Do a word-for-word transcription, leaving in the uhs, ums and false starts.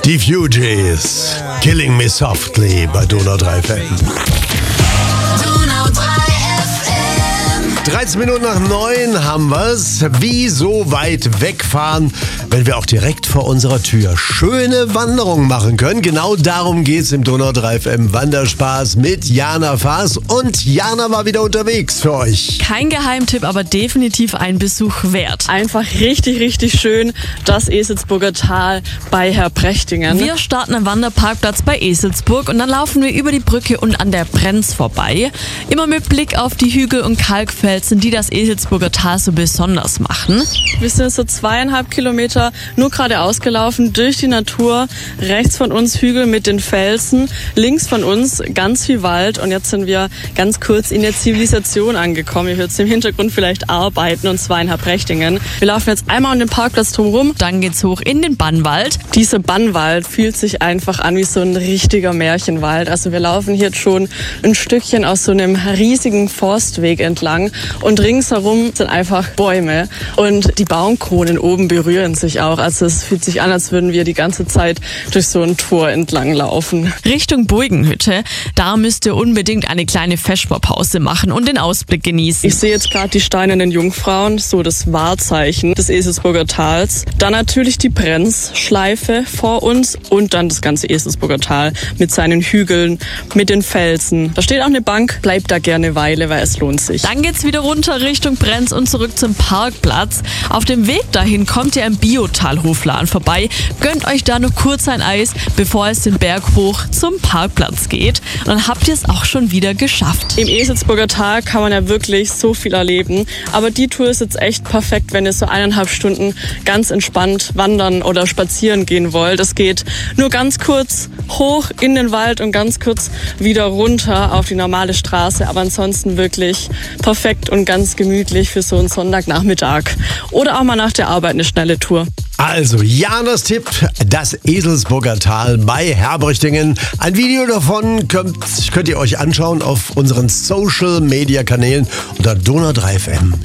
Die Fugees, Killing Me Softly bei Donau drei F M. Donau drei F M. dreizehn Minuten nach neun haben wir's. Wie so weit wegfahren, wenn wir auch direkt vor unserer Tür schöne Wanderungen machen können. Genau darum geht's im Donau drei F M Wanderspaß mit Jana Faas. Und Jana war wieder unterwegs für euch. Kein Geheimtipp, aber definitiv ein Besuch wert. Einfach richtig, richtig schön, das Eselsburger Tal bei Herbrechtingen. Wir starten am Wanderparkplatz bei Eselsburg und dann laufen wir über die Brücke und an der Brenz vorbei. Immer mit Blick auf die Hügel und Kalkfelsen, die das Eselsburger Tal so besonders machen. Wir sind so zweieinhalb Kilometer nur geradeaus gelaufen durch die Natur. Rechts von uns Hügel mit den Felsen, links von uns ganz viel Wald und jetzt sind wir ganz kurz in der Zivilisation angekommen. Ihr hört es im Hintergrund vielleicht arbeiten und zwar in Herbrechtingen. Wir laufen jetzt einmal um den Parkplatz drumherum. Dann geht's hoch in den Bannwald. Dieser Bannwald fühlt sich einfach an wie so ein richtiger Märchenwald. Also wir laufen hier schon ein Stückchen aus so einem riesigen Forstweg entlang und ringsherum sind einfach Bäume und die Baumkronen oben berühren sich auch. Also es fühlt sich an, als würden wir die ganze Zeit durch so ein Tor entlang laufen. Richtung Burgenhütte, da müsst ihr unbedingt eine kleine Vesperpause machen und den Ausblick genießen. Ich sehe jetzt gerade die steinernen Jungfrauen, so das Wahrzeichen des Eselsburger Tals. Dann natürlich die Brenzschleife vor uns und dann das ganze Eselsburger Tal mit seinen Hügeln, mit den Felsen. Da steht auch eine Bank, bleibt da gerne eine Weile, weil es lohnt sich. Dann geht's wieder runter Richtung Brenz und zurück zum Parkplatz. Auf dem Weg dahin kommt ihr am Biotalhofladen vorbei. Gönnt euch da nur kurz ein Eis, bevor es den Berg hoch zum Parkplatz geht. Und dann habt ihr es auch schon wieder geschafft. Im Eselsburger Tal kann man ja wirklich so viel erleben. Aber die Tour ist jetzt echt perfekt, wenn ihr so eineinhalb Stunden ganz entspannt wandern oder spazieren gehen wollt. Es geht nur ganz kurz hoch in den Wald und ganz kurz wieder runter auf die normale Straße. Aber ansonsten wirklich perfekt und ganz gemütlich für so einen Sonntagnachmittag. Oder auch mal nach der Arbeit eine schnelle Tour. Also Janas Tipp, das Eselsburger Tal bei Herbrechtingen. Ein Video davon könnt, könnt ihr euch anschauen auf unseren Social Media Kanälen unter Donau drei F M.